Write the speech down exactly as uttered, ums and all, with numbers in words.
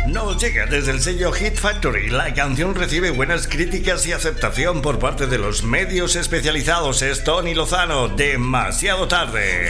Nos llega desde el sello Hit Factory. La canción recibe buenas críticas y aceptación por parte de los medios especializados. Es Tony Lozano, Demasiado Tarde.